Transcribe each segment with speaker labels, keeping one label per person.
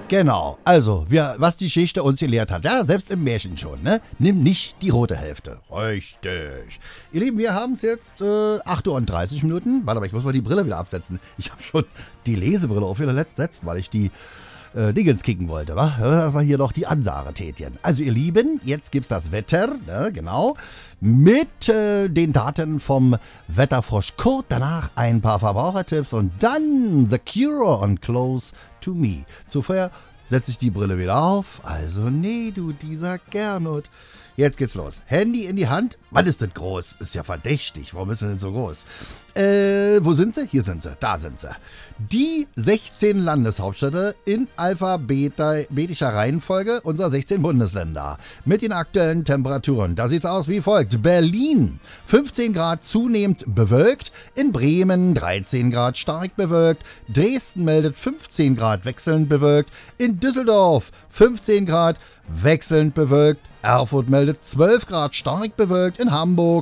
Speaker 1: Genau, also, was die Geschichte uns gelehrt hat, ja, selbst im Märchen schon, ne? Nimm nicht die rote Hälfte. Richtig. Ihr Lieben, wir haben es jetzt 8:30 Uhr. Warte mal, ich muss mal die Brille wieder absetzen. Ich habe schon die Lesebrille aufgesetzt, weil ich die Dingens kicken wollte, wa? Das war hier noch die Ansage-Tätchen. Also ihr Lieben, jetzt gibt's das Wetter, ne, genau, mit den Daten vom Wetterfrosch Kurt, danach ein paar Verbrauchertipps und dann The Cure on Close to Me. Zuvor setze ich die Brille wieder auf, also nee, du dieser Gernot. Jetzt geht's los. Handy in die Hand. Wann ist das groß? Ist ja verdächtig. Warum ist das denn so groß? Wo sind sie? Hier sind sie. Da sind sie. Die 16 Landeshauptstädte in alphabetischer Reihenfolge unserer 16 Bundesländer. Mit den aktuellen Temperaturen. Da sieht's aus wie folgt. Berlin 15 Grad zunehmend bewölkt. In Bremen 13 Grad stark bewölkt. Dresden meldet 15 Grad wechselnd bewölkt. In Düsseldorf 15 Grad wechselnd bewölkt. Erfurt meldet 12 Grad stark bewölkt, in Hamburg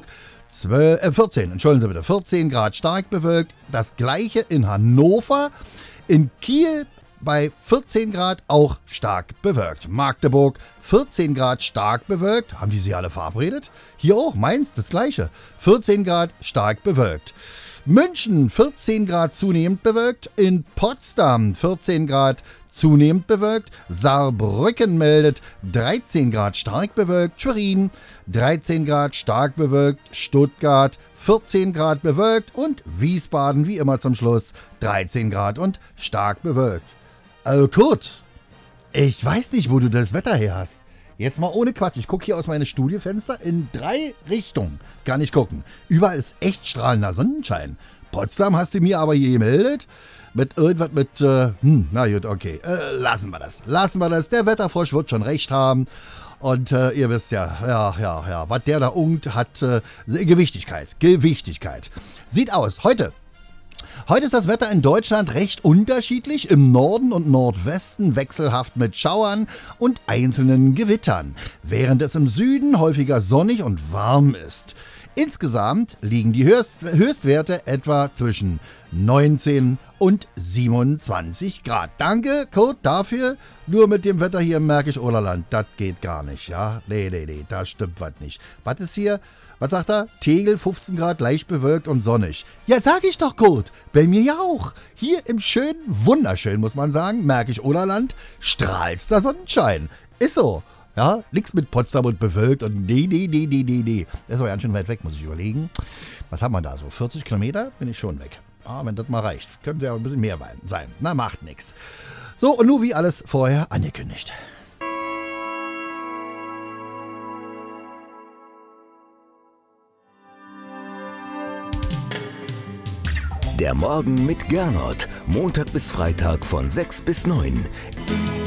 Speaker 1: 14 Grad stark bewölkt, das gleiche in Hannover, in Kiel bei 14 Grad auch stark bewölkt, Magdeburg 14 Grad stark bewölkt, haben die sie alle verabredet? Hier auch, Mainz das gleiche, 14 Grad stark bewölkt. München 14 Grad zunehmend bewölkt, in Potsdam 14 Grad zunehmend bewölkt, Saarbrücken meldet 13 Grad stark bewölkt, Schwerin 13 Grad stark bewölkt, Stuttgart 14 Grad bewölkt und Wiesbaden wie immer zum Schluss 13 Grad und stark bewölkt. Kurt, ich weiß nicht, wo du das Wetter her hast. Jetzt mal ohne Quatsch, ich gucke hier aus meinem Studiofenster in 3 Richtungen. Kann ich gucken. Überall ist echt strahlender Sonnenschein. Potsdam hast du mir aber hier gemeldet. Mit irgendwas mit, na gut, okay. Lassen wir das. Der Wetterfrosch wird schon recht haben. Und ihr wisst ja, was der da ungt, hat Gewichtigkeit. Sieht aus, heute ist das Wetter in Deutschland recht unterschiedlich. Im Norden und Nordwesten wechselhaft mit Schauern und einzelnen Gewittern. Während es im Süden häufiger sonnig und warm ist. Insgesamt liegen die Höchstwerte etwa zwischen 19 und 27 Grad. Danke, Kurt, dafür. Nur mit dem Wetter hier im Märkisch-Oderland, das geht gar nicht, ja? Nee, da stimmt was nicht. Was ist hier? Was sagt er? Tegel, 15 Grad, leicht bewölkt und sonnig. Ja, sag ich doch, Kurt. Bei mir ja auch. Hier im schönen, wunderschön, muss man sagen, Märkisch-Oderland, strahlster Sonnenschein. Ist so. Ja, nix mit Potsdam und bewölkt und nee. Das ist aber ganz schön weit weg, muss ich überlegen. Was haben wir da so? 40 Kilometer? Bin ich schon weg. Wenn das mal reicht. Könnte ja ein bisschen mehr sein. Na, macht nix. So, und nur wie alles vorher angekündigt.
Speaker 2: Der Morgen mit Gernot. Montag bis Freitag von 6 bis 9.